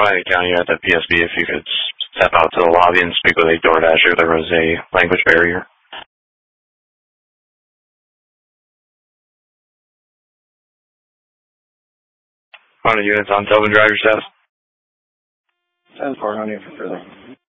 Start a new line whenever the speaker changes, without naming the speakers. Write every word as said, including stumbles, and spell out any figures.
Riley County at the P S B if you could step out to the lobby and speak with a DoorDasher. There was a language barrier. One of the units on Tobin Driver status.
ten four, no need for further.